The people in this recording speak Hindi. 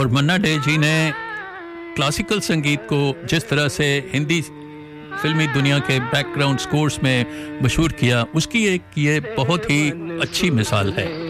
और मन्ना डे जी ने क्लासिकल संगीत को जिस तरह से हिंदी फिल्मी दुनिया के बैकग्राउंड स्कोर्स में मशहूर किया, उसकी एक ये बहुत ही अच्छी मिसाल है।